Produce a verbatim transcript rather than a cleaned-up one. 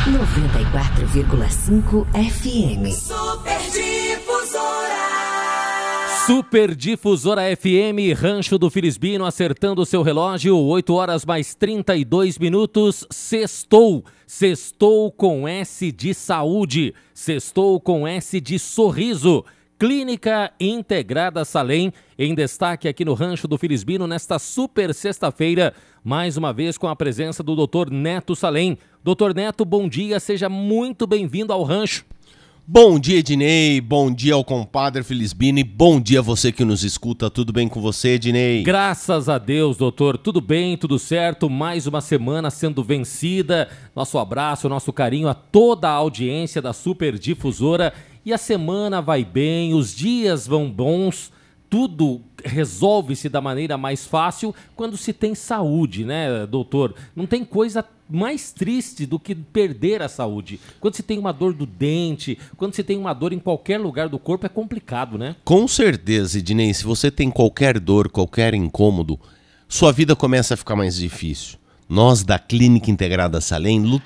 noventa e quatro vírgula cinco F M. Super Difusora. Super Difusora F M, Rancho do Felizbino, acertando o seu relógio, oito horas mais trinta e dois minutos, sextou, sextou com S de saúde, sextou com S de sorriso. Clínica Integrada Salem, em destaque aqui no Rancho do Felizbino, nesta super sexta-feira, mais uma vez com a presença do doutor Neto Salem. doutor Neto, bom dia, seja muito bem-vindo ao Rancho. Bom dia, Ednei, bom dia ao compadre Felizbino e bom dia a você que nos escuta. Tudo bem com você, Ednei? Graças a Deus, doutor, tudo bem, tudo certo, mais uma semana sendo vencida. Nosso abraço, nosso carinho a toda a audiência da Super Difusora. E a semana vai bem, os dias vão bons, tudo resolve-se da maneira mais fácil quando se tem saúde, né, doutor? Não tem coisa mais triste do que perder a saúde. Quando se tem uma dor do dente, quando se tem uma dor em qualquer lugar do corpo, é complicado, né? Com certeza, Ednei, se você tem qualquer dor, qualquer incômodo, sua vida começa a ficar mais difícil. Nós da Clínica Integrada Salem